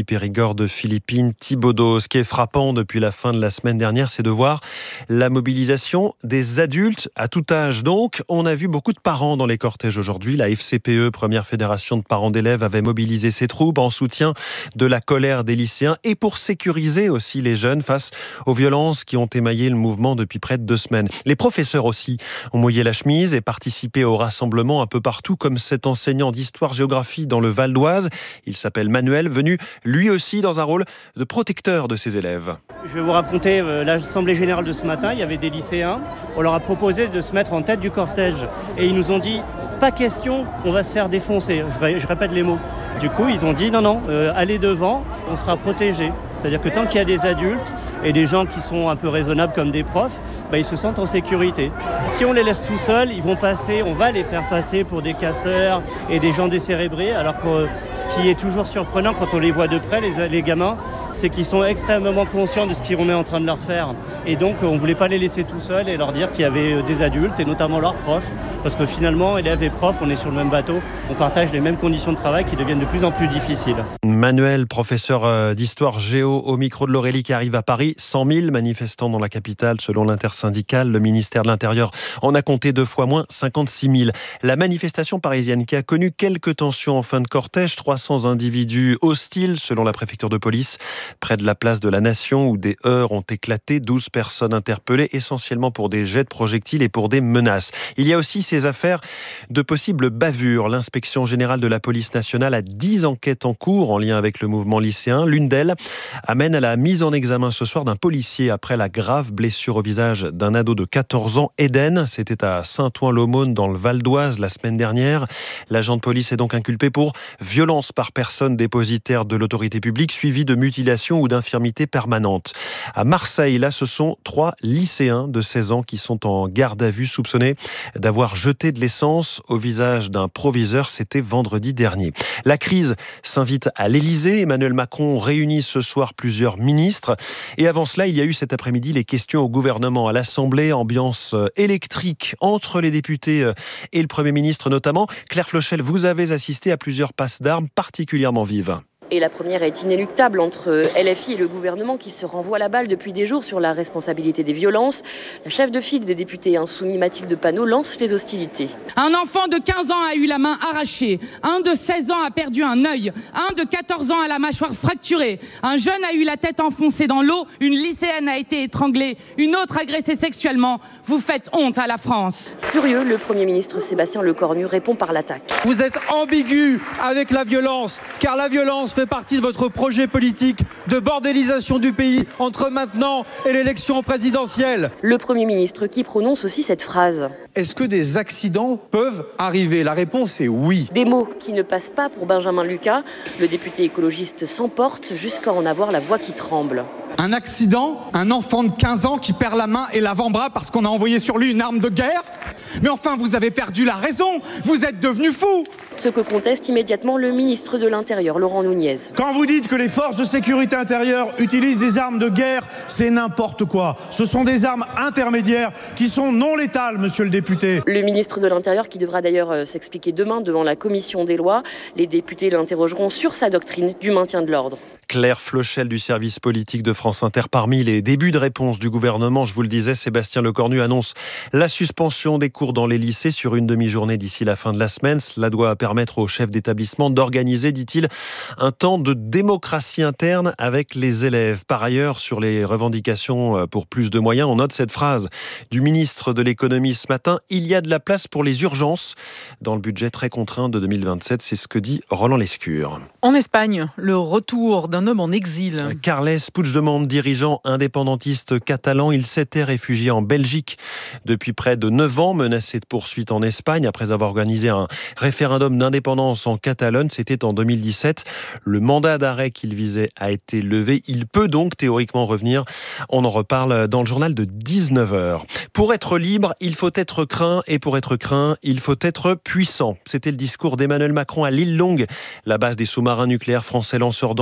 Périgord de Philippine Thibaudeau. Ce qui est frappant depuis la fin de la semaine dernière, c'est de voir la mobilisation des adultes à tout âge. Donc, on a vu beaucoup de parents dans les cortèges aujourd'hui. La FCPE, première fédération de parents d'élèves, avait mobilisé ses troupes en soutien de la colère des lycéens et pour sécuriser aussi les jeunes face aux violences qui ont émaillé le mouvement depuis près de 2 semaines. Les professeurs aussi ont mouillé la chemise et participé au rassemblement un peu partout, comme cet enseignant d'histoire-géographie dans le Val d'Oise. Il s'appelle Manuel, venu lui aussi dans un rôle de protecteur de ses élèves. Je vais vous raconter l'assemblée générale de ce matin. Il y avait des lycéens. On leur a proposé de se mettre en tête du cortège. Et ils nous ont dit, pas question, on va se faire défoncer. Je répète les mots. Du coup, ils ont dit, non, allez devant, on sera protégés. C'est-à-dire que tant qu'il y a des adultes et des gens qui sont un peu raisonnables comme des profs, ils se sentent en sécurité. Si on les laisse tout seuls, on va les faire passer pour des casseurs et des gens décérébrés. Alors que ce qui est toujours surprenant quand on les voit de près, les gamins, c'est qu'ils sont extrêmement conscients de ce qu'on est en train de leur faire. Et donc, on ne voulait pas les laisser tout seuls et leur dire qu'il y avait des adultes et notamment leurs profs. Parce que finalement, élèves et profs, on est sur le même bateau. On partage les mêmes conditions de travail qui deviennent de plus en plus difficiles. Manuel, professeur d'histoire géo au micro de l'Aurélie qui arrive à Paris. 100 000 manifestants dans la capitale selon l'intersyndicale. Le ministère de l'Intérieur en a compté 2 fois moins, 56 000. La manifestation parisienne qui a connu quelques tensions en fin de cortège. 300 individus hostiles selon la préfecture de police près de la place de la Nation où des heurts ont éclaté. 12 personnes interpellées essentiellement pour des jets de projectiles et pour des menaces. Il y a aussi ces affaires de possibles bavures. L'inspection générale de la police nationale a 10 enquêtes en cours en lien avec le mouvement lycéen. L'une d'elles amène à la mise en examen ce soir d'un policier après la grave blessure au visage d'un ado de 14 ans, Eden. C'était à Saint-Ouen-l'Aumône dans le Val d'Oise la semaine dernière. L'agent de police est donc inculpé pour violence par personne dépositaire de l'autorité publique suivie de mutilation ou d'infirmité permanente. À Marseille, là, ce sont 3 lycéens de 16 ans qui sont en garde à vue soupçonnés d'avoir jeté de l'essence au visage d'un proviseur. C'était vendredi dernier. La crise s'invite à l'Élysée. Emmanuel Macron réunit ce soir plusieurs ministres. Et avant cela, il y a eu cet après-midi les questions au gouvernement à l'Assemblée. Ambiance électrique entre les députés et le Premier ministre notamment. Claire Flochel, vous avez assisté à plusieurs passes d'armes particulièrement vives. Et la première est inéluctable entre LFI et le gouvernement qui se renvoient la balle depuis des jours sur la responsabilité des violences. La chef de file des députés insoumis, Mathilde Panot, lance les hostilités. Un enfant de 15 ans a eu la main arrachée. Un de 16 ans a perdu un œil. Un de 14 ans a la mâchoire fracturée. Un jeune a eu la tête enfoncée dans l'eau. Une lycéenne a été étranglée. Une autre agressée sexuellement. Vous faites honte à la France. Furieux, le Premier ministre Sébastien Lecornu répond par l'attaque. Vous êtes ambigu avec la violence, car la violence fait partie de votre projet politique de bordélisation du pays entre maintenant et l'élection présidentielle. Le Premier ministre qui prononce aussi cette phrase. Est-ce que des accidents peuvent arriver ? La réponse est oui. Des mots qui ne passent pas pour Benjamin Lucas. Le député écologiste s'emporte jusqu'à en avoir la voix qui tremble. Un accident, un enfant de 15 ans qui perd la main et l'avant-bras parce qu'on a envoyé sur lui une arme de guerre ? Mais enfin, vous avez perdu la raison, vous êtes devenu fou. Ce que conteste immédiatement le ministre de l'Intérieur, Laurent Nunez. Quand vous dites que les forces de sécurité intérieure utilisent des armes de guerre, c'est n'importe quoi. Ce sont des armes intermédiaires qui sont non létales, monsieur le député. Le ministre de l'Intérieur qui devra d'ailleurs s'expliquer demain devant la commission des lois. Les députés l'interrogeront sur sa doctrine du maintien de l'ordre. Claire Flochel du service politique de France Inter. Parmi les débuts de réponse du gouvernement, je vous le disais, Sébastien Lecornu annonce la suspension des cours dans les lycées sur une demi-journée d'ici la fin de la semaine. Cela doit permettre aux chefs d'établissement d'organiser, dit-il, un temps de démocratie interne avec les élèves. Par ailleurs, sur les revendications pour plus de moyens, on note cette phrase du ministre de l'économie ce matin. Il y a de la place pour les urgences dans le budget très contraint de 2027. C'est ce que dit Roland Lescure. En Espagne, le retour d'un homme en exil. Carles Puigdemont, dirigeant indépendantiste catalan, il s'était réfugié en Belgique depuis près de 9 ans, menacé de poursuite en Espagne après avoir organisé un référendum d'indépendance en Catalogne. C'était en 2017. Le mandat d'arrêt qu'il visait a été levé. Il peut donc théoriquement revenir. On en reparle dans le journal de 19h. Pour être libre, il faut être craint et pour être craint, il faut être puissant. C'était le discours d'Emmanuel Macron à l'île Longue, la base des sous-marins nucléaires français lanceurs d'engins.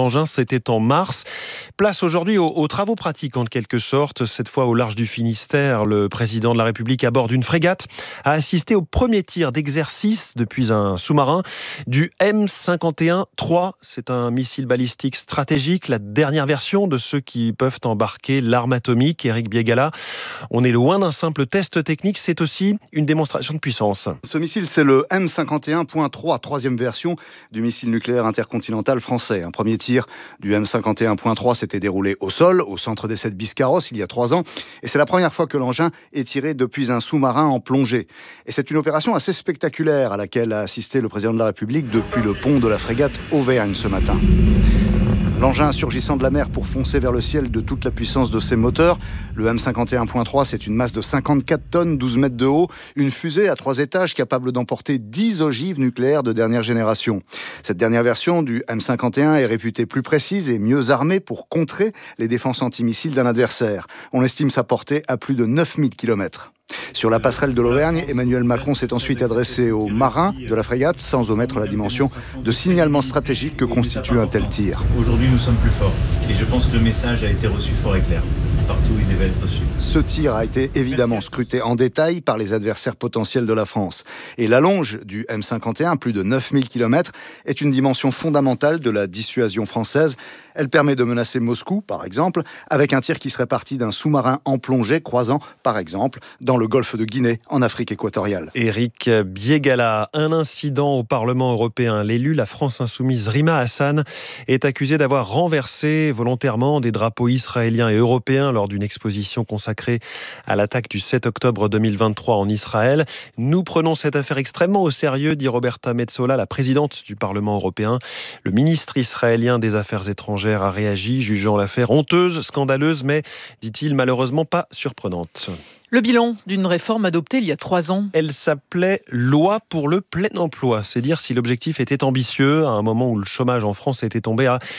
c'était en mars. Place aujourd'hui aux travaux pratiques en quelque sorte. Cette fois au large du Finistère, le président de la République à bord d'une frégate a assisté au premier tir d'exercice depuis un sous-marin du M51-3. C'est un missile balistique stratégique, la dernière version de ceux qui peuvent embarquer l'arme atomique. Éric Biégala, on est loin d'un simple test technique, c'est aussi une démonstration de puissance. Ce missile, c'est le M51.3, troisième version du missile nucléaire intercontinental français. Un premier tir du M51.3 s'était déroulé au sol, au centre des 7 Biscarros, il y a 3 ans. Et c'est la première fois que l'engin est tiré depuis un sous-marin en plongée. Et c'est une opération assez spectaculaire à laquelle a assisté le président de la République depuis le pont de la frégate Auvergne ce matin. L'engin surgissant de la mer pour foncer vers le ciel de toute la puissance de ses moteurs. Le M51.3, c'est une masse de 54 tonnes, 12 mètres de haut, une fusée à 3 étages capable d'emporter 10 ogives nucléaires de dernière génération. Cette dernière version du M51 est réputée plus précise et mieux armée pour contrer les défenses antimissiles d'un adversaire. On estime sa portée à plus de 9000 km. Sur la passerelle de l'Auvergne, Emmanuel Macron s'est ensuite adressé aux marins de la frégate, sans omettre la dimension de signalement stratégique que constitue un tel tir. Aujourd'hui, nous sommes plus forts. Et je pense que le message a été reçu fort et clair. Partout où il devait être reçu. Ce tir a été évidemment scruté en détail par les adversaires potentiels de la France. Et la longe du M51, plus de 9000 km, est une dimension fondamentale de la dissuasion française. Elle permet de menacer Moscou, par exemple, avec un tir qui serait parti d'un sous-marin en plongée croisant, par exemple, dans le golfe de Guinée, en Afrique équatoriale. Éric Biégala, un incident au Parlement européen. L'élu, la France insoumise Rima Hassan, est accusée d'avoir renversé volontairement des drapeaux israéliens et européens lors d'une exposition consacrée à l'attaque du 7 octobre 2023 en Israël. Nous prenons cette affaire extrêmement au sérieux, dit Roberta Metsola, la présidente du Parlement européen. Le ministre israélien des Affaires étrangères a réagi, jugeant l'affaire honteuse, scandaleuse, mais, dit-il, malheureusement pas surprenante. Le bilan d'une réforme adoptée il y a 3 ans. Elle s'appelait Loi pour le plein emploi. C'est dire si l'objectif était ambitieux à un moment où le chômage en France était tombé à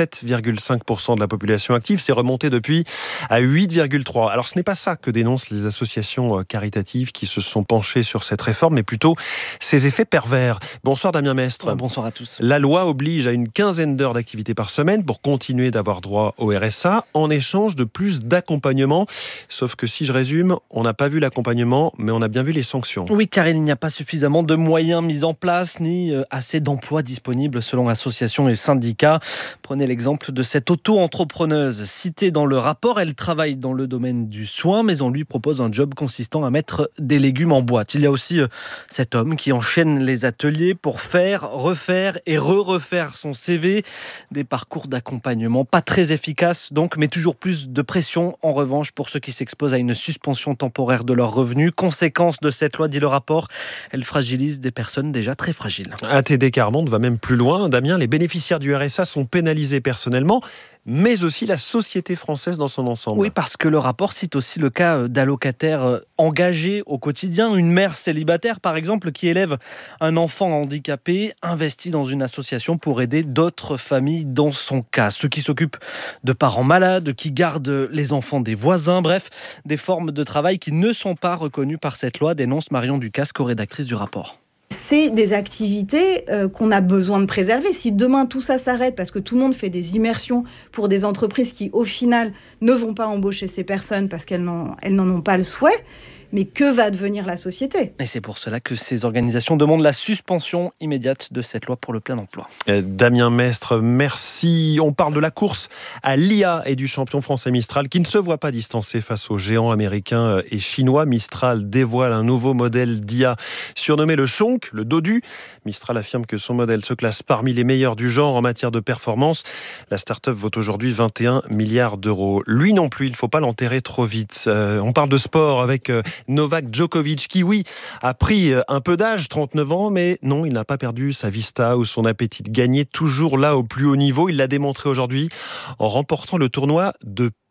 7,5% de la population active. C'est remonté depuis à 8,3%. Alors ce n'est pas ça que dénoncent les associations caritatives qui se sont penchées sur cette réforme, mais plutôt ses effets pervers. Bonsoir Damien Mestre. Bonsoir à tous. La loi oblige à une quinzaine d'heures d'activité par semaine pour continuer d'avoir droit au RSA en échange de plus d'accompagnement. Sauf que si je résume, on n'a pas vu l'accompagnement, mais on a bien vu les sanctions. Oui, car il n'y a pas suffisamment de moyens mis en place, ni assez d'emplois disponibles selon associations et syndicats. Prenez l'exemple de cette auto-entrepreneuse citée dans le rapport. Elle travaille dans le domaine du soin, mais on lui propose un job consistant à mettre des légumes en boîte. Il y a aussi cet homme qui enchaîne les ateliers pour faire, refaire et refaire son CV. Des parcours d'accompagnement pas très efficaces donc, mais toujours plus de pression en revanche pour ceux qui s'exposent à une suspension temporaire de leurs revenus. Conséquence de cette loi, dit le rapport, elle fragilise des personnes déjà très fragiles. ATD Carmonde va même plus loin. Damien, les bénéficiaires du RSA sont pénalisés personnellement, mais aussi la société française dans son ensemble. Oui, parce que le rapport cite aussi le cas d'allocataires engagés au quotidien. Une mère célibataire, par exemple, qui élève un enfant handicapé, investit dans une association pour aider d'autres familles dans son cas. Ceux qui s'occupent de parents malades, qui gardent les enfants des voisins, bref, des formes de travail qui ne sont pas reconnues par cette loi, dénonce Marion Ducasse, co-rédactrice du rapport. C'est des activités qu'on a besoin de préserver. Si demain tout ça s'arrête parce que tout le monde fait des immersions pour des entreprises qui, au final, ne vont pas embaucher ces personnes parce qu'elles n'en ont pas le souhait, mais que va devenir la société ? Et c'est pour cela que ces organisations demandent la suspension immédiate de cette loi pour le plein emploi. Damien Mestre, merci. On parle de la course à l'IA et du champion français Mistral qui ne se voit pas distancé face aux géants américains et chinois. Mistral dévoile un nouveau modèle d'IA surnommé le Shonk, le dodu. Mistral affirme que son modèle se classe parmi les meilleurs du genre en matière de performance. La start-up vaut aujourd'hui 21 milliards d'euros. Lui non plus, il ne faut pas l'enterrer trop vite. On parle de sport avec Novak Djokovic qui, oui, a pris un peu d'âge, 39 ans, mais non, il n'a pas perdu sa vista ou son appétit de gagner, toujours là au plus haut niveau. Il l'a démontré aujourd'hui en remportant le tournoi de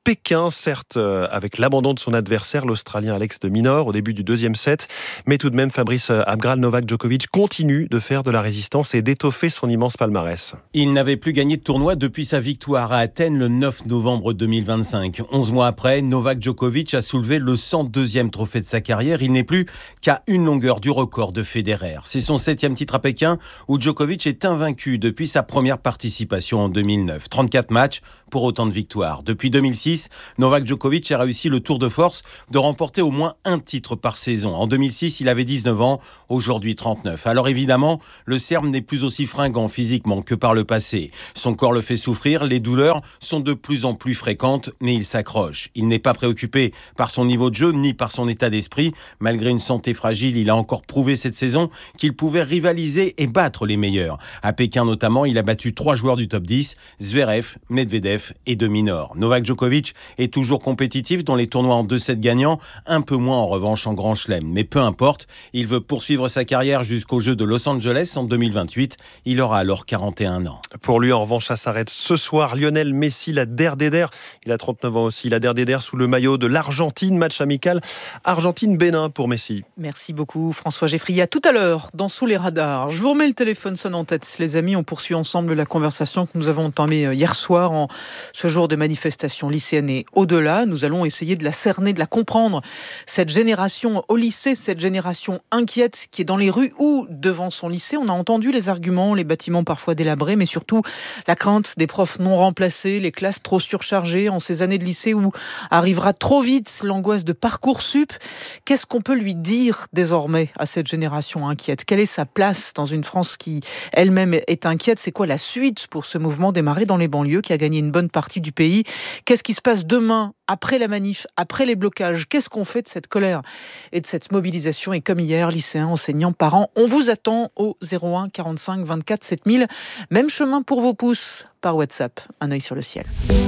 Pékin, certes avec l'abandon de son adversaire, l'Australien Alex de Minaur, au début du deuxième set. Mais tout de même, Fabrice Abgral, Novak Djokovic continue de faire de la résistance et d'étoffer son immense palmarès. Il n'avait plus gagné de tournoi depuis sa victoire à Athènes le 9 novembre 2025. 11 mois après, Novak Djokovic a soulevé le 102e trophée de sa carrière. Il n'est plus qu'à une longueur du record de Federer. C'est son 7e titre à Pékin où Djokovic est invaincu depuis sa première participation en 2009. 34 matchs pour autant de victoires. Depuis 2006, Novak Djokovic a réussi le tour de force de remporter au moins un titre par saison. En 2006, il avait 19 ans, aujourd'hui 39. Alors évidemment, le Serbe n'est plus aussi fringant physiquement que par le passé. Son corps le fait souffrir, les douleurs sont de plus en plus fréquentes, mais il s'accroche. Il n'est pas préoccupé par son niveau de jeu ni par son état d'esprit. Malgré une santé fragile, il a encore prouvé cette saison qu'il pouvait rivaliser et battre les meilleurs. À Pékin notamment, il a battu 3 joueurs du top 10, Zverev, Medvedev et de Minaur. Novak Djokovic est toujours compétitif dans les tournois en 2-7 gagnants, un peu moins en revanche en Grand Chelem. Mais peu importe, il veut poursuivre sa carrière jusqu'aux Jeux de Los Angeles en 2028. Il aura alors 41 ans. Pour lui, en revanche, ça s'arrête ce soir. Lionel Messi, la der des der. Il a 39 ans aussi. La der des der sous le maillot de l'Argentine. Match amical Argentine-Bénin pour Messi. Merci beaucoup François Geffrier. À tout à l'heure dans Sous les radars. Je vous remets le téléphone sonne en tête. Les amis, on poursuit ensemble la conversation que nous avons entamée hier soir en ce jour de manifestation lycéenne et au-delà. Nous allons essayer de la cerner, de la comprendre. Cette génération au lycée, cette génération inquiète qui est dans les rues ou devant son lycée. On a entendu les arguments, les bâtiments parfois délabrés, mais surtout la crainte des profs non remplacés, les classes trop surchargées en ces années de lycée où arrivera trop vite l'angoisse de Parcoursup. Qu'est-ce qu'on peut lui dire désormais à cette génération inquiète ? Quelle est sa place dans une France qui elle-même est inquiète ? C'est quoi la suite pour ce mouvement démarré dans les banlieues qui a gagné une bonne partie du pays ? Qu'est-ce qui se passe demain, après la manif, après les blocages ? Qu'est-ce qu'on fait de cette colère et de cette mobilisation ? Et comme hier, lycéens, enseignants, parents, on vous attend au 01 45 24 7000. Même chemin pour vos pouces par WhatsApp. Un œil sur le ciel.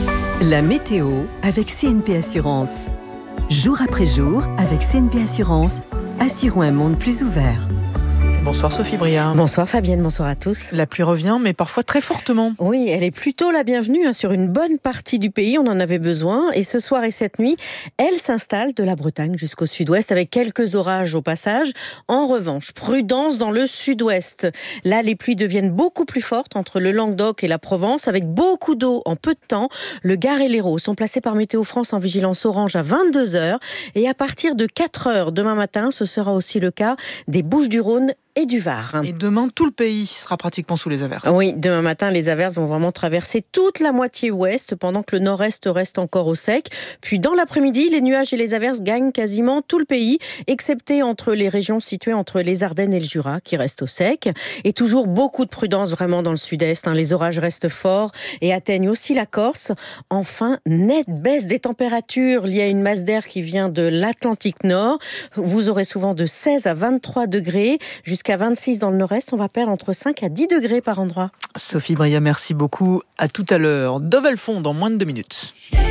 La météo avec CNP Assurance. Jour après jour, avec CNP Assurance, assurons un monde plus ouvert. Bonsoir Sophie Briard. Bonsoir Fabienne, bonsoir à tous. La pluie revient, mais parfois très fortement. Oui, elle est plutôt la bienvenue sur une bonne partie du pays, on en avait besoin. Et ce soir et cette nuit, elle s'installe de la Bretagne jusqu'au sud-ouest avec quelques orages au passage. En revanche, prudence dans le sud-ouest. Là, les pluies deviennent beaucoup plus fortes entre le Languedoc et la Provence, avec beaucoup d'eau en peu de temps. Le Gard et l'Hérault sont placés par Météo France en vigilance orange à 22h. Et à partir de 4h demain matin, ce sera aussi le cas des Bouches-du-Rhône et du Var. Et demain, tout le pays sera pratiquement sous les averses. Oui, demain matin, les averses vont vraiment traverser toute la moitié ouest, pendant que le nord-est reste encore au sec. Puis dans l'après-midi, les nuages et les averses gagnent quasiment tout le pays, excepté entre les régions situées entre les Ardennes et le Jura, qui restent au sec. Et toujours beaucoup de prudence vraiment dans le sud-est. Les orages restent forts et atteignent aussi la Corse. Enfin, nette baisse des températures liée à une masse d'air qui vient de l'Atlantique Nord. Vous aurez souvent de 16 à 23 degrés, jusqu'à 26 dans le nord-est, on va perdre entre 5 à 10 degrés par endroit. Sophie Briard, merci beaucoup. À tout à l'heure. Dovelfond dans moins de 2 minutes.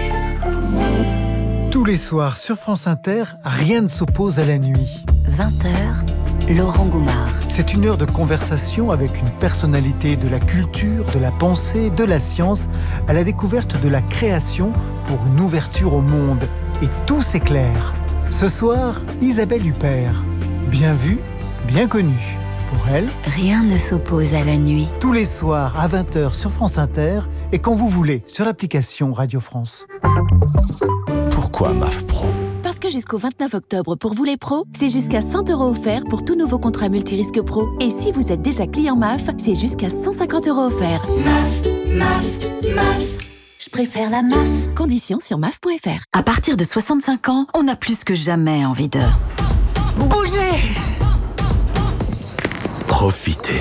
Tous les soirs sur France Inter, rien ne s'oppose à la nuit. 20h, Laurent Goumard. C'est une heure de conversation avec une personnalité de la culture, de la pensée, de la science, à la découverte de la création pour une ouverture au monde. Et tout s'éclaire. Ce soir, Isabelle Huppert. Bien vue, bien connue. Pour elle, rien ne s'oppose à la nuit. Tous les soirs à 20h sur France Inter et quand vous voulez sur l'application Radio France. Pourquoi MAF Pro ? Parce que jusqu'au 29 octobre, pour vous les pros, c'est jusqu'à 100 € offerts pour tout nouveau contrat multirisque pro. Et si vous êtes déjà client MAF, c'est jusqu'à 150 € offerts. MAF. Je préfère la MAF. Conditions sur MAF.fr. À partir de 65 ans, on a plus que jamais envie de bouger. Profitez.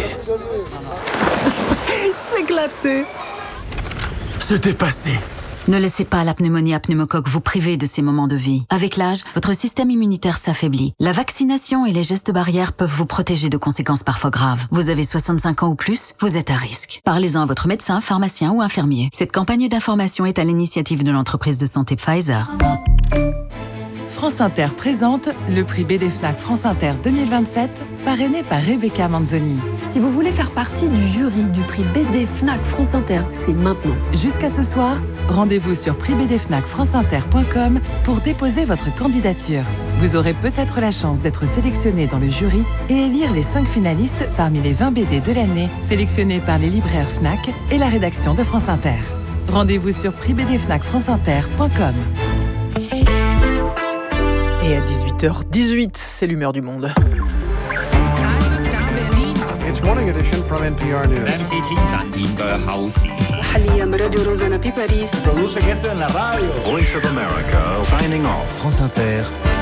S'éclater. Se dépasser. Ne laissez pas la pneumonie à pneumocoque vous priver de ces moments de vie. Avec l'âge, votre système immunitaire s'affaiblit. La vaccination et les gestes barrières peuvent vous protéger de conséquences parfois graves. Vous avez 65 ans ou plus, vous êtes à risque. Parlez-en à votre médecin, pharmacien ou infirmier. Cette campagne d'information est à l'initiative de l'entreprise de santé Pfizer. France Inter présente le prix BD Fnac France Inter 2027, parrainé par Rebecca Manzoni. Si vous voulez faire partie du jury du prix BD Fnac France Inter, c'est maintenant. Jusqu'à ce soir, rendez-vous sur prixbdfnacfranceinter.com pour déposer votre candidature. Vous aurez peut-être la chance d'être sélectionné dans le jury et élire les 5 finalistes parmi les 20 BD de l'année sélectionnés par les libraires Fnac et la rédaction de France Inter. Rendez-vous sur prixbdfnacfranceinter.com. Et à 18h18, c'est l'humeur du monde. It's morning edition from NPR News. Produce gente en la radio. Voice of America signing off. France Inter.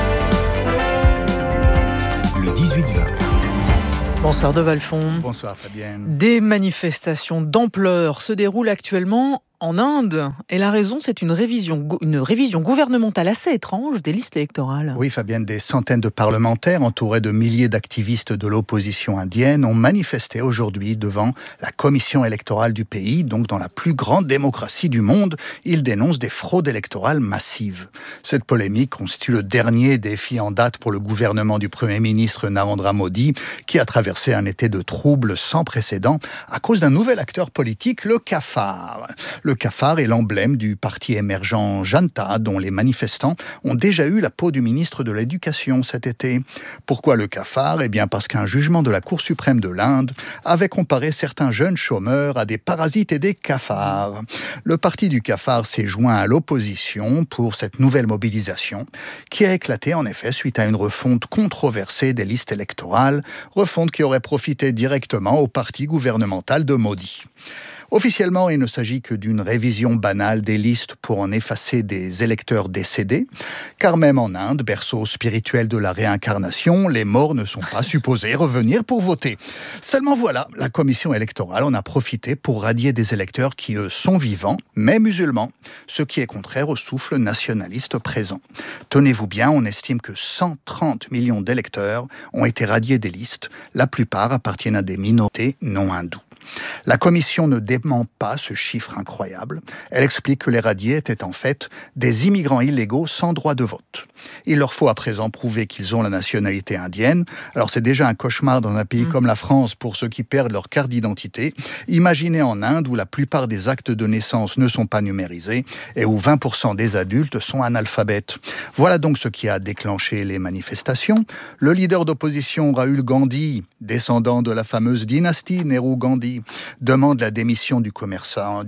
Le 18-20. Bonsoir de Valfond. Bonsoir Fabienne. Des manifestations d'ampleur se déroulent actuellement en Inde. Et la raison, c'est une révision gouvernementale assez étrange des listes électorales. Oui, Fabienne, des centaines de parlementaires entourés de milliers d'activistes de l'opposition indienne ont manifesté aujourd'hui devant la commission électorale du pays, donc dans la plus grande démocratie du monde. Ils dénoncent des fraudes électorales massives. Cette polémique constitue le dernier défi en date pour le gouvernement du Premier ministre Narendra Modi, qui a traversé un été de troubles sans précédent à cause d'un nouvel acteur politique, le cafard. Le cafard est l'emblème du parti émergent Janta, dont les manifestants ont déjà eu la peau du ministre de l'Éducation cet été. Pourquoi le cafard ? Eh bien parce qu'un jugement de la Cour suprême de l'Inde avait comparé certains jeunes chômeurs à des parasites et des cafards. Le parti du cafard s'est joint à l'opposition pour cette nouvelle mobilisation, qui a éclaté en effet suite à une refonte controversée des listes électorales, refonte qui aurait profité directement au parti gouvernemental de Modi. Officiellement, il ne s'agit que d'une révision banale des listes pour en effacer des électeurs décédés, car même en Inde, berceau spirituel de la réincarnation, les morts ne sont pas supposés revenir pour voter. Seulement voilà, la commission électorale en a profité pour radier des électeurs qui, eux, sont vivants, mais musulmans, ce qui est contraire au souffle nationaliste présent. Tenez-vous bien, on estime que 130 millions d'électeurs ont été radiés des listes, la plupart appartiennent à des minorités non hindoues. La commission ne dément pas ce chiffre incroyable. Elle explique que les radiés étaient en fait des immigrants illégaux sans droit de vote. Il leur faut à présent prouver qu'ils ont la nationalité indienne. Alors c'est déjà un cauchemar dans un pays comme la France pour ceux qui perdent leur carte d'identité. Imaginez en Inde où la plupart des actes de naissance ne sont pas numérisés et où 20% des adultes sont analphabètes. Voilà donc ce qui a déclenché les manifestations. Le leader d'opposition Rahul Gandhi, descendant de la fameuse dynastie Nehru-Gandhi, demande la démission du commissaire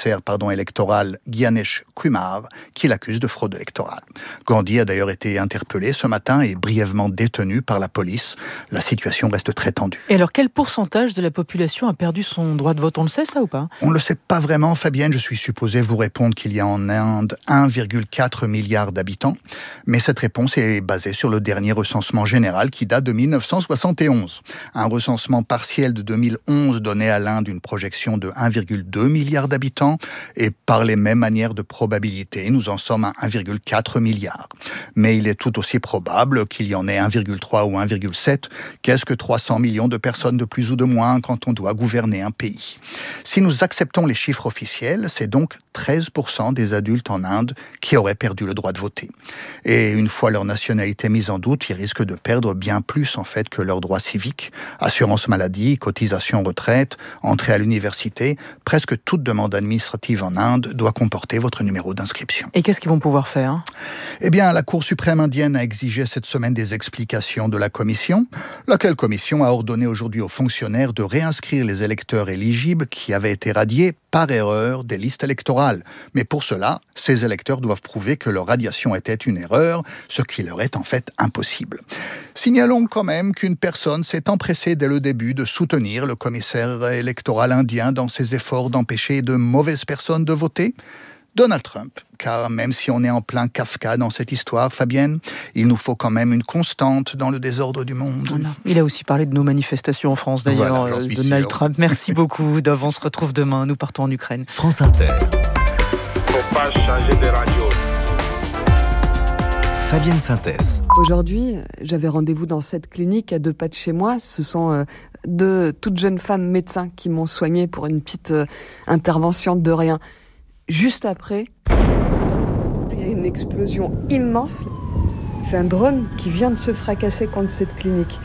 électoral Gyanesh Kumar, qui l'accuse de fraude électorale. Gandhi a d'ailleurs été interpellé ce matin et brièvement détenu par la police. La situation reste très tendue. Et alors, quel pourcentage de la population a perdu son droit de vote ? On le sait, ça, ou pas ? On ne le sait pas vraiment, Fabienne. Je suis supposé vous répondre qu'il y a en Inde 1,4 milliard d'habitants. Mais cette réponse est basée sur le dernier recensement général qui date de 1971. Un recensement partiel de 2011 donnait à l'Inde une projection de 1,2 milliard d'habitants et par les mêmes manières de probabilité, nous en sommes à 1,4 milliard. Mais il est tout aussi probable qu'il y en ait 1,3 ou 1,7. Qu'est-ce que 300 millions de personnes de plus ou de moins quand on doit gouverner un pays ? Si nous acceptons les chiffres officiels, c'est donc 13% des adultes en Inde qui auraient perdu le droit de voter. Et une fois leur nationalité mise en doute, ils risquent de perdre bien plus en fait que leurs droits civiques. Assurance maladie, cotisation retraite, entrée à l'université, presque toute demande administrative en Inde doit comporter votre numéro d'inscription. Et qu'est-ce qu'ils vont pouvoir faire ? Eh bien, la Cour suprême indienne a exigé cette semaine des explications de la commission, laquelle commission a ordonné aujourd'hui aux fonctionnaires de réinscrire les électeurs éligibles qui avaient été radiés par erreur des listes électorales. Mais pour cela, ces électeurs doivent prouver que leur radiation était une erreur, ce qui leur est en fait impossible. Signalons quand même qu'une personne s'est empressée dès le début de soutenir le commissaire électoral indien dans ses efforts d'empêcher de mauvaises personnes de voter. Donald Trump, car même si on est en plein Kafka dans cette histoire, Fabienne, il nous faut quand même une constante dans le désordre du monde. Voilà. Il a aussi parlé de nos manifestations en France, d'ailleurs, voilà, Donald Trump. Merci beaucoup. On se retrouve demain. Nous partons en Ukraine. France Inter. Faut pas changer de radio. Fabienne Synthèse. Aujourd'hui, j'avais rendez-vous dans cette clinique à 2 pas de chez moi. Ce sont 2 toutes jeunes femmes médecins qui m'ont soignée pour une petite intervention de rien. Juste après, il y a une explosion immense. c'est un drone qui vient de se fracasser contre cette clinique.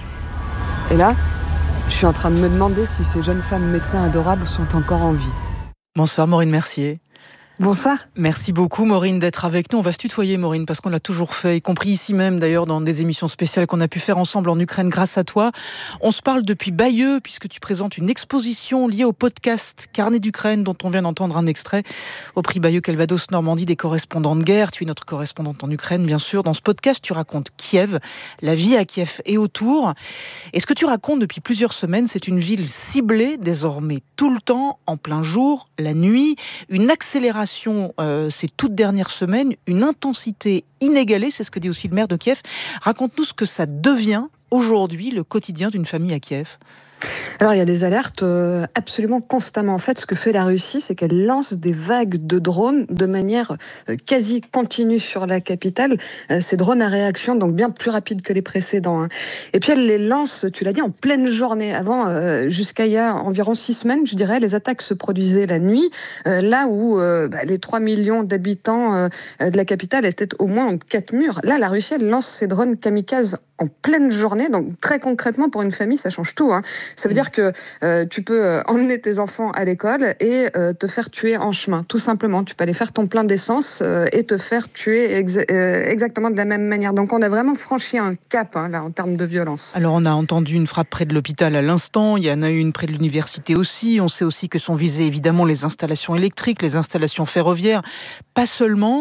Et là, je suis en train de me demander si ces jeunes femmes médecins adorables sont encore en vie. Bonsoir Maureen Mercier. Bonsoir. Merci beaucoup Maureen d'être avec nous. On va se tutoyer Maureen parce qu'on l'a toujours fait, y compris ici même d'ailleurs dans des émissions spéciales qu'on a pu faire ensemble en Ukraine grâce à toi. On se parle depuis Bayeux puisque tu présentes une exposition liée au podcast Carnet d'Ukraine dont on vient d'entendre un extrait au prix Bayeux Calvados Normandie des correspondants de guerre. Tu es notre correspondante en Ukraine bien sûr. Dans ce podcast tu racontes Kiev, la vie à Kiev et autour. Et ce que tu racontes depuis plusieurs semaines, c'est une ville ciblée désormais tout le temps, en plein jour, la nuit, une accélération ces toutes dernières semaines, une intensité inégalée, c'est ce que dit aussi le maire de Kiev. Raconte-nous ce que ça devient aujourd'hui, le quotidien d'une famille à Kiev. Alors il y a des alertes absolument constamment. En fait, ce que fait la Russie, c'est qu'elle lance des vagues de drones de manière quasi continue sur la capitale. Ces drones à réaction, donc bien plus rapides que les précédents. Et puis elle les lance, tu l'as dit, en pleine journée. Avant, jusqu'à il y a environ 6 semaines, je dirais, les attaques se produisaient la nuit, là où les 3 millions d'habitants de la capitale étaient au moins entre 4 murs. Là, la Russie, elle lance ses drones kamikazes en pleine journée. Donc très concrètement, pour une famille, ça change tout. Ça veut dire que tu peux emmener tes enfants à l'école et te faire tuer en chemin, tout simplement. Tu peux aller faire ton plein d'essence et te faire tuer exactement de la même manière. Donc on a vraiment franchi un cap là en termes de violence. Alors on a entendu une frappe près de l'hôpital à l'instant, il y en a eu une près de l'université aussi. On sait aussi que sont visées évidemment les installations électriques, les installations ferroviaires, pas seulement.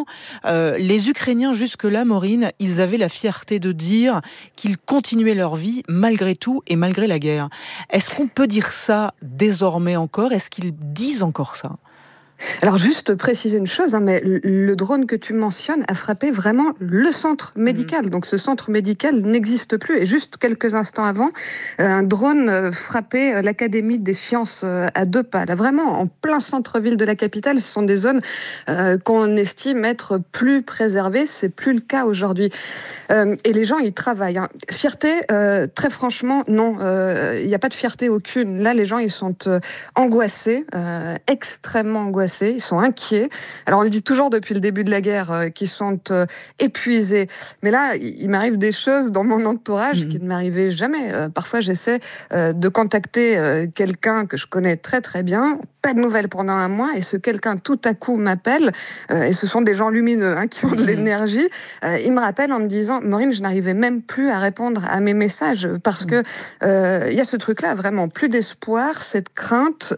Les Ukrainiens jusque-là, Maureen, ils avaient la fierté de dire qu'ils continuaient leur vie malgré tout et malgré la guerre. Est-ce qu'on peut dire ça désormais encore ? Est-ce qu'ils disent encore ça ? Alors juste préciser une chose, mais le drone que tu mentionnes a frappé vraiment le centre médical. Donc ce centre médical n'existe plus. Et juste quelques instants avant, un drone frappait l'Académie des sciences à 2 pas. Là, vraiment, en plein centre-ville de la capitale, ce sont des zones qu'on estime être plus préservées. C'est plus le cas aujourd'hui. Et les gens, ils travaillent. Fierté, très franchement, non. Il n'y a pas de fierté aucune. Là, les gens, ils sont angoissés, extrêmement angoissés. Ils sont inquiets. Alors on le dit toujours depuis le début de la guerre qu'ils sont épuisés. Mais là, il m'arrive des choses dans mon entourage qui ne m'arrivaient jamais. Parfois, j'essaie de contacter quelqu'un que je connais très très bien. Pas de nouvelles pendant 1 mois. Et ce quelqu'un, tout à coup, m'appelle. Et ce sont des gens lumineux qui ont de l'énergie. Il me rappelle en me disant, Maureen, je n'arrivais même plus à répondre à mes messages parce que y a ce truc-là, vraiment, plus d'espoir, cette crainte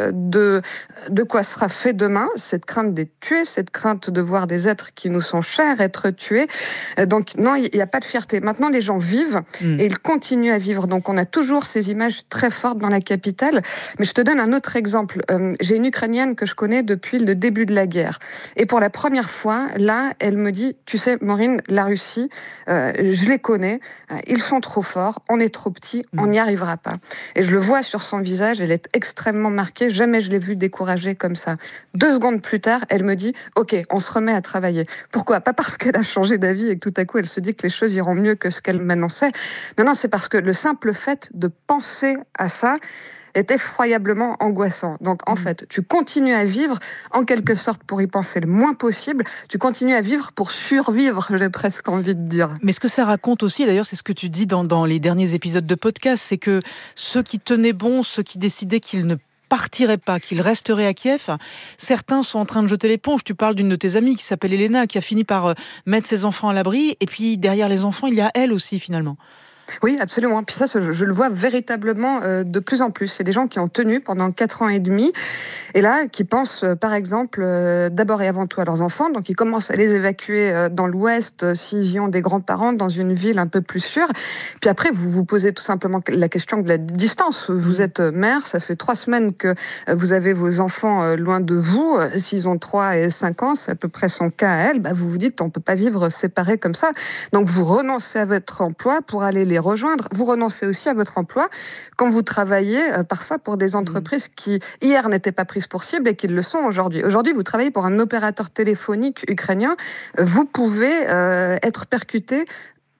de quoi sera fait demain, cette crainte d'être tué, cette crainte de voir des êtres qui nous sont chers être tués. Donc non, il n'y a pas de fierté. Maintenant, les gens vivent et ils continuent à vivre. Donc on a toujours ces images très fortes dans la capitale. Mais je te donne un autre exemple. J'ai une Ukrainienne que je connais depuis le début de la guerre. Et pour la première fois, là, elle me dit, tu sais, Maureen, la Russie, je les connais, ils sont trop forts, on est trop petits, on n'y arrivera pas. Et je le vois sur son visage, elle est extrêmement marquée, jamais je l'ai vue découragée comme ça. 2 secondes plus tard, elle me dit « Ok, on se remet à travailler ». Pourquoi ? Pas parce qu'elle a changé d'avis et que tout à coup elle se dit que les choses iront mieux que ce qu'elle m'annonçait. Non, c'est parce que le simple fait de penser à ça est effroyablement angoissant. Donc en fait, tu continues à vivre en quelque sorte pour y penser le moins possible. Tu continues à vivre pour survivre, j'ai presque envie de dire. Mais ce que ça raconte aussi, d'ailleurs, c'est ce que tu dis dans les derniers épisodes de podcast, c'est que ceux qui tenaient bon, ceux qui décidaient qu'ils ne partiraient pas, qu'ils resteraient à Kiev, certains sont en train de jeter l'éponge. Tu parles d'une de tes amies qui s'appelle Elena, qui a fini par mettre ses enfants à l'abri, et puis derrière les enfants, il y a elle aussi finalement. Oui, absolument. Puis ça, je le vois véritablement de plus en plus. C'est des gens qui ont tenu pendant 4 ans et demi et là, qui pensent, par exemple, d'abord et avant tout à leurs enfants. Donc, ils commencent à les évacuer dans l'Ouest s'ils y ont des grands-parents dans une ville un peu plus sûre. Puis après, vous vous posez tout simplement la question de la distance. Vous êtes mère, ça fait 3 semaines que vous avez vos enfants loin de vous. S'ils ont 3 et 5 ans, c'est à peu près son cas à elle. Vous vous dites, on peut pas vivre séparés comme ça. Donc, vous renoncez à votre emploi pour aller les rejoindre. Vous renoncez aussi à votre emploi quand vous travaillez parfois pour des entreprises qui hier n'étaient pas prises pour cible et qui le sont aujourd'hui. Aujourd'hui, vous travaillez pour un opérateur téléphonique ukrainien. Vous pouvez être percuté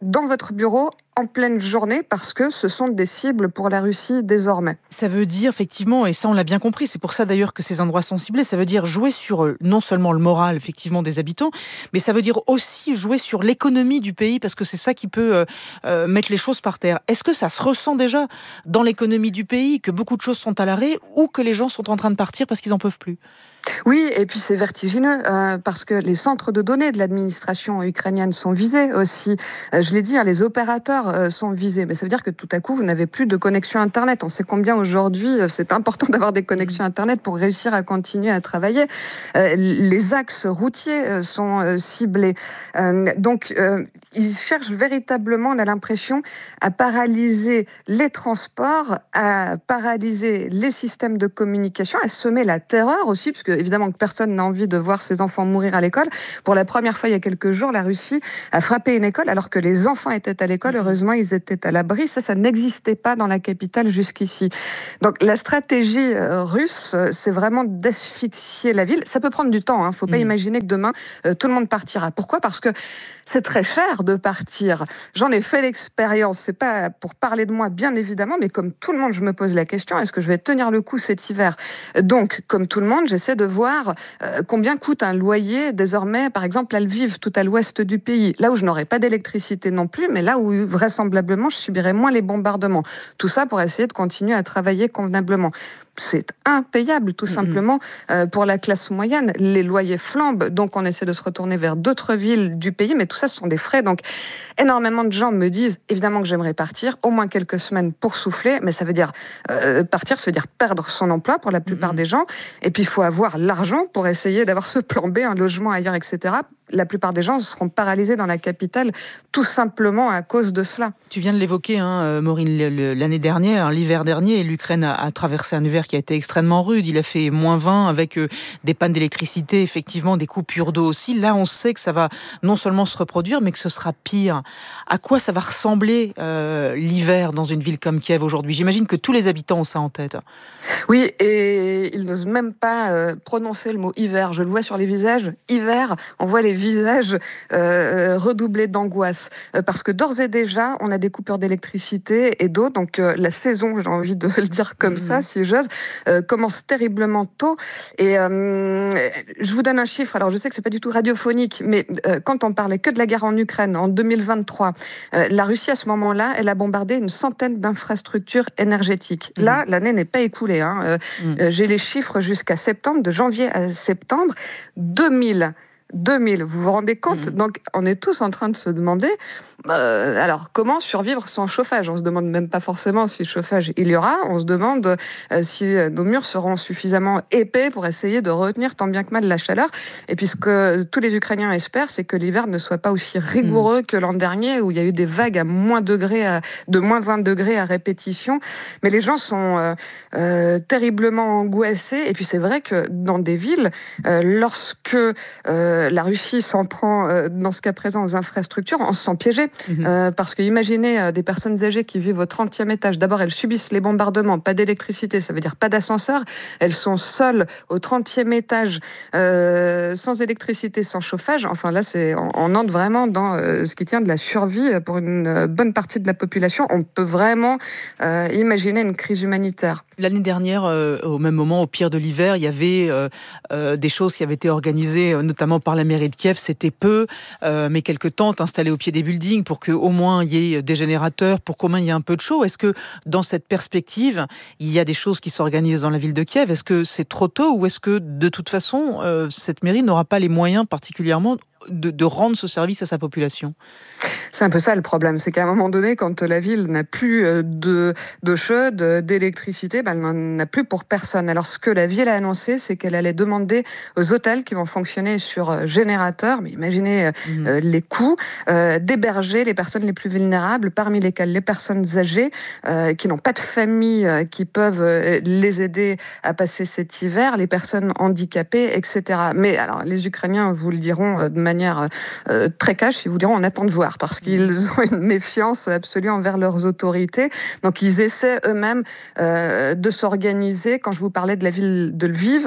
dans votre bureau en pleine journée parce que ce sont des cibles pour la Russie désormais. Ça veut dire effectivement, et ça on l'a bien compris, c'est pour ça d'ailleurs que ces endroits sont ciblés, ça veut dire jouer sur non seulement le moral effectivement des habitants, mais ça veut dire aussi jouer sur l'économie du pays parce que c'est ça qui peut mettre les choses par terre. Est-ce que ça se ressent déjà dans l'économie du pays, que beaucoup de choses sont à l'arrêt ou que les gens sont en train de partir parce qu'ils n'en peuvent plus ? Oui, et puis c'est vertigineux parce que les centres de données de l'administration ukrainienne sont visés aussi. Je l'ai dit, les opérateurs sont visés, mais ça veut dire que tout à coup, vous n'avez plus de connexion Internet. On sait combien aujourd'hui c'est important d'avoir des connexions Internet pour réussir à continuer à travailler. Les axes routiers sont ciblés. Donc, ils cherchent véritablement, on a l'impression, à paralyser les transports, à paralyser les systèmes de communication, à semer la terreur aussi, parce que évidemment que personne n'a envie de voir ses enfants mourir à l'école. Pour la première fois il y a quelques jours, la Russie a frappé une école alors que les enfants étaient à l'école. Heureusement, ils étaient à l'abri. Ça n'existait pas dans la capitale jusqu'ici. Donc la stratégie russe, c'est vraiment d'asphyxier la ville. Ça peut prendre du temps. Faut pas imaginer que demain tout le monde partira. Pourquoi ? Parce que c'est très cher de partir. J'en ai fait l'expérience. C'est pas pour parler de moi, bien évidemment, mais comme tout le monde, je me pose la question, est-ce que je vais tenir le coup cet hiver ? Donc, comme tout le monde, j'essaie de voir combien coûte un loyer désormais, par exemple, à Lviv, tout à l'ouest du pays, là où je n'aurai pas d'électricité non plus, mais là où vraisemblablement je subirai moins les bombardements. Tout ça pour essayer de continuer à travailler convenablement. C'est impayable, tout simplement, pour la classe moyenne. Les loyers flambent, donc on essaie de se retourner vers d'autres villes du pays, mais tout ça, ce sont des frais. Donc, énormément de gens me disent, évidemment que j'aimerais partir, au moins quelques semaines pour souffler, mais ça veut dire partir, ça veut dire perdre son emploi pour la plupart des gens, et puis il faut avoir l'argent pour essayer d'avoir ce plan B, un logement ailleurs, etc. La plupart des gens seront paralysés dans la capitale, tout simplement à cause de cela. Tu viens de l'évoquer, Maureen, l'année dernière, l'hiver dernier, l'Ukraine a traversé un hiver qui a été extrêmement rude. Il a fait -20 avec des pannes d'électricité, effectivement, des coupures d'eau aussi. Là, on sait que ça va non seulement se reproduire, mais que ce sera pire. À quoi ça va ressembler l'hiver dans une ville comme Kiev aujourd'hui ? J'imagine que tous les habitants ont ça en tête. Oui, et ils n'osent même pas prononcer le mot hiver. Je le vois sur les visages. Hiver, on voit les visages redoublés d'angoisse. Parce que d'ores et déjà, on a des coupures d'électricité et d'eau. Donc la saison, j'ai envie de le dire comme ça, si j'ose, commence terriblement tôt. Et je vous donne un chiffre. Alors je sais que c'est pas du tout radiophonique, mais quand on parlait que de la guerre en Ukraine, en 2023, la Russie, à ce moment-là, elle a bombardé une centaine d'infrastructures énergétiques. Là, l'année n'est pas écoulée. J'ai les chiffres jusqu'à septembre, de janvier à septembre, 2000, vous vous rendez compte ? Donc, on est tous en train de se demander, alors, comment survivre sans chauffage ? On se demande même pas forcément si chauffage il y aura, on se demande si nos murs seront suffisamment épais pour essayer de retenir tant bien que mal la chaleur. Et puis, ce que tous les Ukrainiens espèrent, c'est que l'hiver ne soit pas aussi rigoureux que l'an dernier, où il y a eu des vagues à de moins 20 degrés à répétition. Mais les gens sont terriblement angoissés. Et puis, c'est vrai que dans des villes, lorsque la Russie s'en prend, dans ce cas présent, aux infrastructures, on se sent piégé. Parce que imaginez des personnes âgées qui vivent au 30e étage. D'abord, elles subissent les bombardements, pas d'électricité, ça veut dire pas d'ascenseur. Elles sont seules au 30e étage, sans électricité, sans chauffage. Enfin là, on entre vraiment dans ce qui tient de la survie pour une bonne partie de la population. On peut vraiment imaginer une crise humanitaire. L'année dernière, au même moment, au pire de l'hiver, il y avait des choses qui avaient été organisées, notamment par la mairie de Kiev. C'était peu, mais quelques tentes installées au pied des buildings pour qu'au moins il y ait des générateurs, pour qu'au moins il y ait un peu de chaud. Est-ce que dans cette perspective, il y a des choses qui s'organisent dans la ville de Kiev ? Est-ce que c'est trop tôt ou est-ce que de toute façon, cette mairie n'aura pas les moyens particulièrement de rendre ce service à sa population ? C'est un peu ça le problème, c'est qu'à un moment donné, quand la ville n'a plus d'eau chaude, d'électricité, elle n'en a plus pour personne. Alors ce que la ville a annoncé, c'est qu'elle allait demander aux hôtels qui vont fonctionner sur générateur, mais imaginez les coûts, d'héberger les personnes les plus vulnérables, parmi lesquelles les personnes âgées, qui n'ont pas de famille, qui peuvent les aider à passer cet hiver, les personnes handicapées, etc. Mais alors les Ukrainiens vous le diront de manière manière très cash, ils vous diront on attend de voir, parce qu'ils ont une méfiance absolue envers leurs autorités. Donc ils essaient eux-mêmes de s'organiser. Quand je vous parlais de la ville de Lviv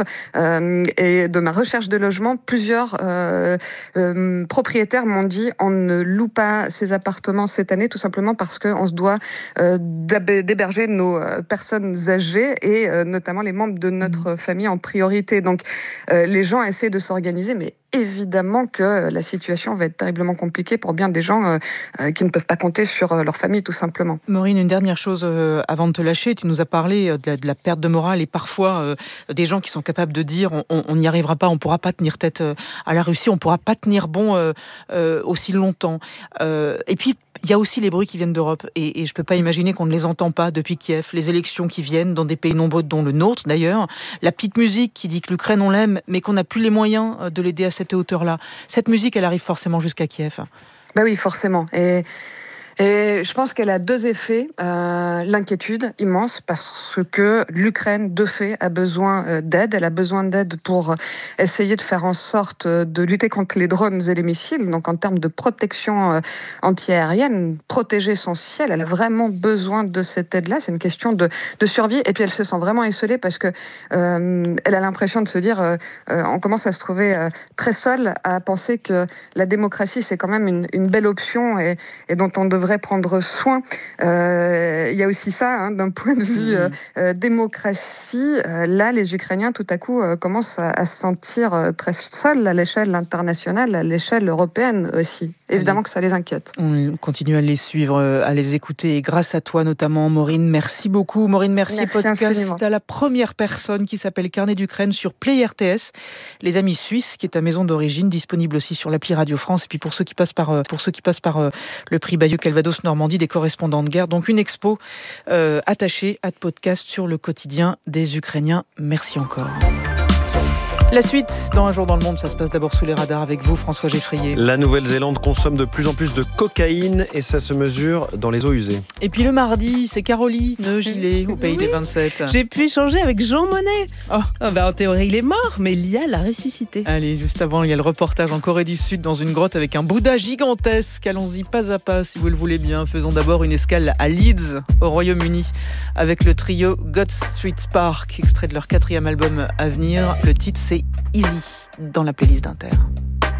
et de ma recherche de logement, plusieurs propriétaires m'ont dit on ne loue pas ces appartements cette année, tout simplement parce qu'on se doit d'héberger nos personnes âgées et notamment les membres de notre famille en priorité. Donc les gens essaient de s'organiser, mais évidemment que la situation va être terriblement compliquée pour bien des gens qui ne peuvent pas compter sur leur famille, tout simplement. Maureen, une dernière chose avant de te lâcher. Tu nous as parlé de la perte de morale et parfois des gens qui sont capables de dire on n'y arrivera pas, on ne pourra pas tenir tête à la Russie, on ne pourra pas tenir bon aussi longtemps. Et puis, il y a aussi les bruits qui viennent d'Europe et je ne peux pas imaginer qu'on ne les entend pas depuis Kiev. Les élections qui viennent dans des pays nombreux, dont le nôtre d'ailleurs. La petite musique qui dit que l'Ukraine, on l'aime, mais qu'on n'a plus les moyens de l'aider à cette hauteur-là. Cette musique, elle arrive forcément jusqu'à Kiev. Bah oui, forcément. Et je pense qu'elle a deux effets. L'inquiétude immense, parce que l'Ukraine, de fait, a besoin d'aide. Elle a besoin d'aide pour essayer de faire en sorte de lutter contre les drones et les missiles. Donc, en termes de protection anti-aérienne, protéger son ciel, elle a vraiment besoin de cette aide-là. C'est une question de survie. Et puis, elle se sent vraiment esselée parce que elle a l'impression de se dire on commence à se trouver très seule à penser que la démocratie, c'est quand même une belle option et dont on devrait prendre soin. Il y a aussi ça, d'un point de vue démocratie. Là, les Ukrainiens, tout à coup, commencent à se sentir très seuls à l'échelle internationale, à l'échelle européenne aussi. Évidemment que ça les inquiète. On continue à les suivre, à les écouter. Et grâce à toi, notamment, Maureen, merci beaucoup. Maureen Mercier, podcast infiniment. À la première personne qui s'appelle Carnet d'Ukraine sur Play RTS. Les Amis Suisses, qui est ta maison d'origine, disponible aussi sur l'appli Radio France. Et puis pour ceux qui passent par le prix Bayeux Calvados Normandie des correspondants de guerre. Donc une expo attachée à podcast sur le quotidien des Ukrainiens. Merci encore. La suite, dans Un jour dans le monde, ça se passe d'abord sous les radars avec vous, François Geffrier. La Nouvelle-Zélande consomme de plus en plus de cocaïne et ça se mesure dans les eaux usées. Et puis le mardi, c'est Caroline Gillet au pays des 27. J'ai pu échanger avec Jean Monnet. En théorie, il est mort, mais Lia l'a ressuscité. Allez, juste avant, il y a le reportage en Corée du Sud dans une grotte avec un Bouddha gigantesque. Allons-y pas à pas si vous le voulez bien. Faisons d'abord une escale à Leeds, au Royaume-Uni, avec le trio God Street Park, extrait de leur 4e album à venir. Le titre, c'est Easy, dans la playlist d'Inter.